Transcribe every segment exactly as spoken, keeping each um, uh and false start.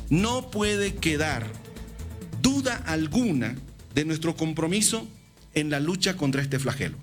No puede quedar duda alguna de nuestro compromiso en la lucha contra este flagelo.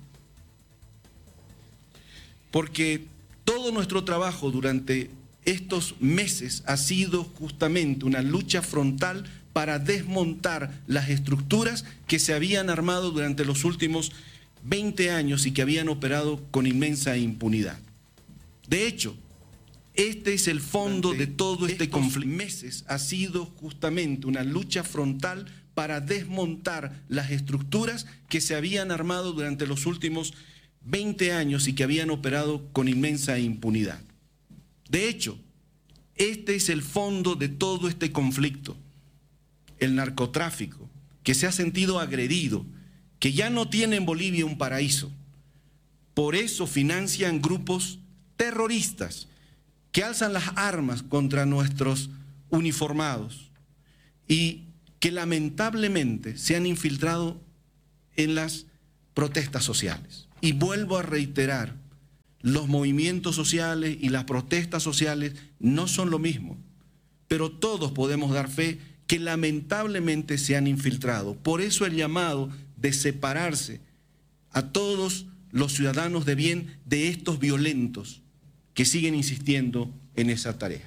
Porque todo nuestro trabajo durante estos meses ha sido justamente una lucha frontal para desmontar las estructuras que se habían armado durante los últimos veinte años y que habían operado con inmensa impunidad. De hecho, este es el fondo durante de todo este conflicto. Meses ha sido justamente una lucha frontal para desmontar las estructuras que se habían armado durante los últimos veinte años y que habían operado con inmensa impunidad. De hecho, este es el fondo de todo este conflicto. El narcotráfico, que se ha sentido agredido, que ya no tiene en Bolivia un paraíso. Por eso financian grupos terroristas que alzan las armas contra nuestros uniformados y que lamentablemente se han infiltrado en las protestas sociales. Y vuelvo a reiterar, los movimientos sociales y las protestas sociales no son lo mismo, pero todos podemos dar fe que lamentablemente se han infiltrado. Por eso el llamado de separarse a todos los ciudadanos de bien de estos violentos que siguen insistiendo en esa tarea.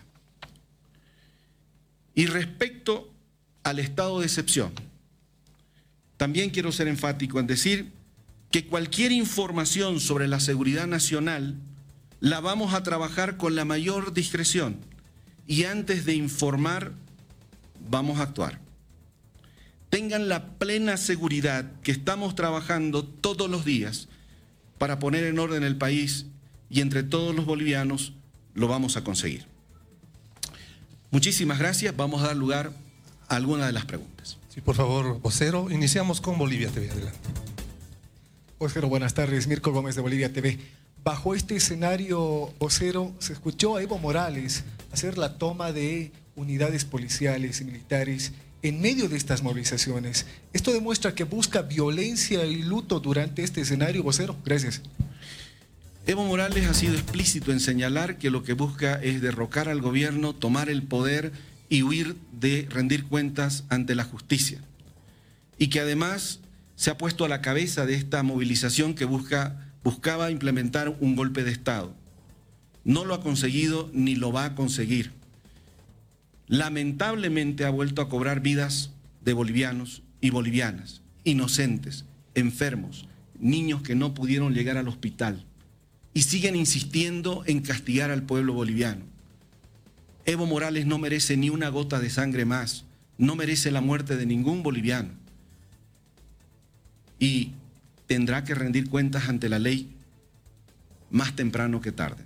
Y respecto al estado de excepción, también quiero ser enfático en decir que cualquier información sobre la seguridad nacional la vamos a trabajar con la mayor discreción y antes de informar vamos a actuar. Tengan la plena seguridad que estamos trabajando todos los días para poner en orden el país y entre todos los bolivianos lo vamos a conseguir. Muchísimas gracias. Vamos a dar lugar a algunas de las preguntas. Sí, por favor, vocero. Iniciamos con Bolivia T V. Adelante. Vocero, buenas tardes. Mirko Gómez de Bolivia T V. Bajo este escenario, vocero, se escuchó a Evo Morales hacer la toma de unidades policiales y militares en medio de estas movilizaciones. ¿Esto demuestra que busca violencia y luto durante este escenario, vocero? Gracias. Evo Morales ha sido explícito en señalar que lo que busca es derrocar al gobierno, tomar el poder y huir de rendir cuentas ante la justicia. Y que además se ha puesto a la cabeza de esta movilización que busca, buscaba implementar un golpe de Estado. No lo ha conseguido ni lo va a conseguir. Lamentablemente ha vuelto a cobrar vidas de bolivianos y bolivianas, inocentes, enfermos, niños que no pudieron llegar al hospital y siguen insistiendo en castigar al pueblo boliviano. Evo Morales no merece ni una gota de sangre más, no merece la muerte de ningún boliviano y tendrá que rendir cuentas ante la ley más temprano que tarde.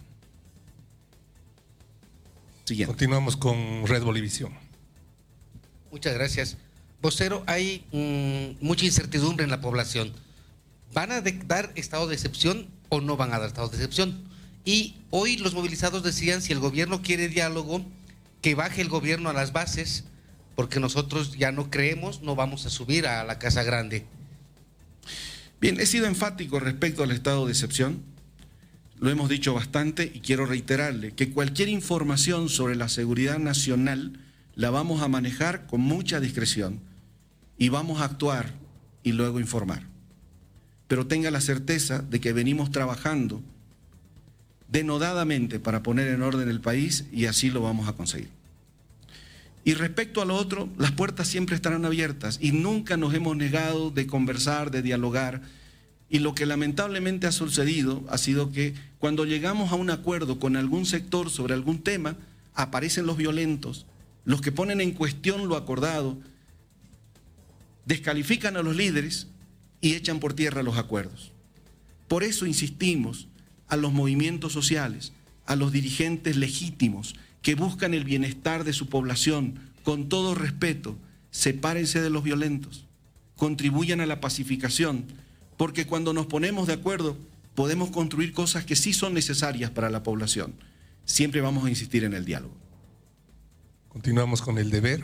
Siguiente. Continuamos con Red Bolivisión. Muchas gracias. Vocero, hay mmm, mucha incertidumbre en la población. ¿Van a de dar estado de excepción o no van a dar estado de excepción? Y hoy los movilizados decían, si el gobierno quiere diálogo, que baje el gobierno a las bases, porque nosotros ya no creemos, no vamos a subir a la Casa Grande. Bien, he sido enfático respecto al estado de excepción. Lo hemos dicho bastante y quiero reiterarle que cualquier información sobre la seguridad nacional la vamos a manejar con mucha discreción y vamos a actuar y luego informar. Pero tenga la certeza de que venimos trabajando denodadamente para poner en orden el país y así lo vamos a conseguir. Y respecto a lo otro, las puertas siempre estarán abiertas y nunca nos hemos negado de conversar, de dialogar. Y lo que lamentablemente ha sucedido ha sido que cuando llegamos a un acuerdo con algún sector sobre algún tema, aparecen los violentos, los que ponen en cuestión lo acordado, descalifican a los líderes y echan por tierra los acuerdos. Por eso insistimos a los movimientos sociales, a los dirigentes legítimos que buscan el bienestar de su población, con todo respeto, sepárense de los violentos, contribuyan a la pacificación, porque cuando nos ponemos de acuerdo podemos construir cosas que sí son necesarias para la población. Siempre vamos a insistir en el diálogo. Continuamos con el deber.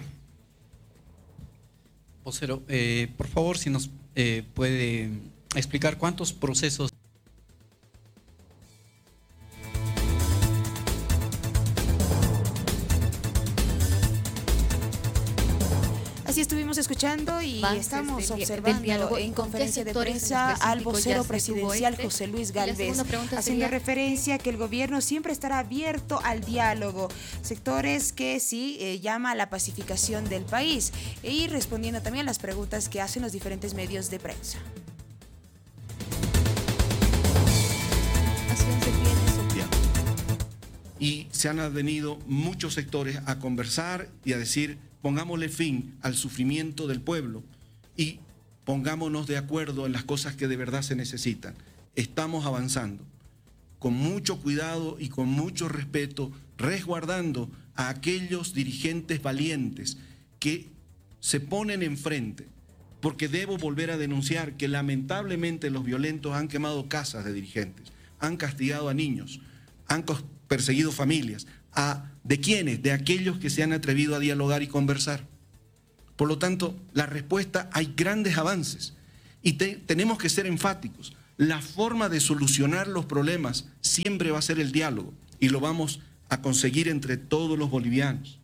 Vocero, eh, por favor, si nos eh, puede explicar cuántos procesos Así estuvimos escuchando y avances estamos del- del observando diálogo. en ¿Con qué conferencia de sectores en prensa al específico ya vocero se presidencial tuvo este? José Luis Y la Gálvez, segunda pregunta haciendo sería- referencia a que el gobierno siempre estará abierto al diálogo, sectores que sí eh, llama a la pacificación del país, y respondiendo también a las preguntas que hacen los diferentes medios de prensa. Y se han venido muchos sectores a conversar y a decir, pongámosle fin al sufrimiento del pueblo y pongámonos de acuerdo en las cosas que de verdad se necesitan. Estamos avanzando con mucho cuidado y con mucho respeto, resguardando a aquellos dirigentes valientes que se ponen enfrente, porque debo volver a denunciar que lamentablemente los violentos han quemado casas de dirigentes, han castigado a niños, han perseguido familias. ¿A, ¿De quiénes? De aquellos que se han atrevido a dialogar y conversar. Por lo tanto, la respuesta, hay grandes avances y te, tenemos que ser enfáticos. La forma de solucionar los problemas siempre va a ser el diálogo y lo vamos a conseguir entre todos los bolivianos.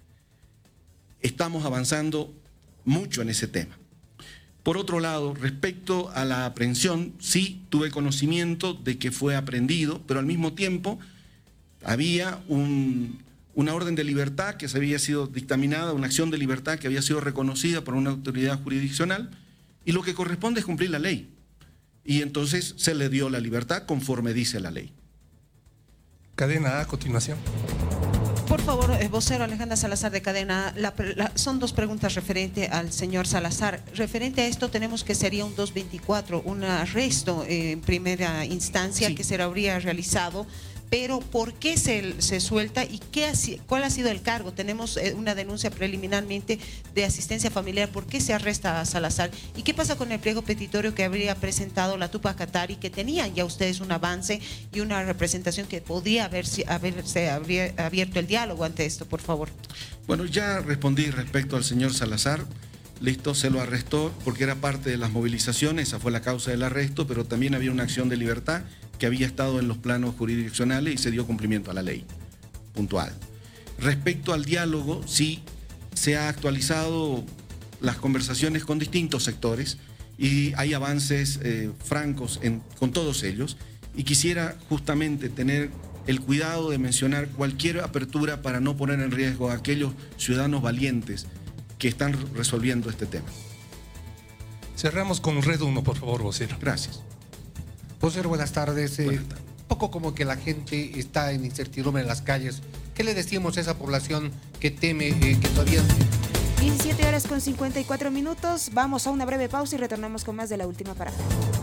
Estamos avanzando mucho en ese tema. Por otro lado, respecto a la aprehensión, sí tuve conocimiento de que fue aprehendido, pero al mismo tiempo había un, una orden de libertad que se había sido dictaminada, una acción de libertad que había sido reconocida por una autoridad jurisdiccional, y lo que corresponde es cumplir la ley. Y entonces se le dio la libertad conforme dice la ley. Cadena A, a continuación. Por favor, eh, vocero Alejandra Salazar de Cadena, la, la, son dos preguntas referente al señor Salazar. Referente a esto, tenemos que sería un doscientos veinticuatro, un arresto eh, en primera instancia sí. que se habría realizado, pero ¿por qué se, se suelta y qué ha, cuál ha sido el cargo? Tenemos eh, una denuncia preliminarmente de asistencia familiar. ¿Por qué se arresta a Salazar? ¿Y qué pasa con el pliego petitorio que habría presentado la Tupac Katari, que tenían ya ustedes un avance y una representación que podía haberse, haberse habría abierto el diálogo ante esto, por favor? Bueno, ya respondí respecto al señor Salazar. Listo, se lo arrestó porque era parte de las movilizaciones, esa fue la causa del arresto, pero también había una acción de libertad que había estado en los planos jurisdiccionales y se dio cumplimiento a la ley, puntual. Respecto al diálogo, sí se ha actualizado las conversaciones con distintos sectores y hay avances eh, francos en, con todos ellos, y quisiera justamente tener el cuidado de mencionar cualquier apertura para no poner en riesgo a aquellos ciudadanos valientes que están resolviendo este tema. Cerramos con Red uno, por favor, vocero. Gracias. Vocero, buenas tardes. Eh, Buenas tardes. Un poco como que la gente está en incertidumbre en las calles. ¿Qué le decimos a esa población que teme eh, que todavía... diecisiete horas con cincuenta y cuatro minutos, vamos a una breve pausa y retornamos con más de La Última Parada.